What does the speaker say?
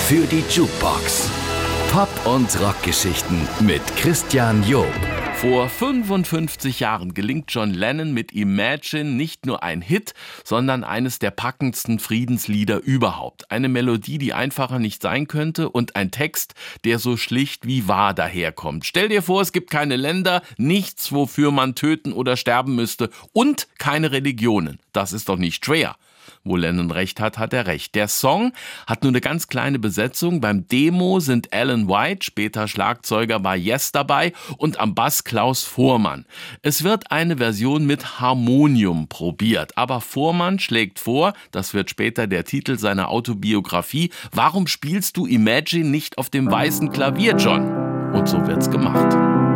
für die Jukebox. Pop- und Rockgeschichten mit Christian Job. Vor 55 Jahren gelingt John Lennon mit Imagine nicht nur ein Hit, sondern eines der packendsten Friedenslieder überhaupt. Eine Melodie, die einfacher nicht sein könnte, und ein Text, der so schlicht wie wahr daherkommt. Stell dir vor, es gibt keine Länder, nichts, wofür man töten oder sterben müsste, und keine Religionen. Das ist doch nicht schwer. Wo Lennon recht hat, hat er recht. Der Song hat nur eine ganz kleine Besetzung. Beim Demo sind Alan White, später Schlagzeuger bei Yes, dabei und am Bass Klaus Voormann. Es wird eine Version mit Harmonium probiert. Aber Voormann schlägt vor, das wird später der Titel seiner Autobiografie: Warum spielst du Imagine nicht auf dem weißen Klavier, John? Und so wird's gemacht.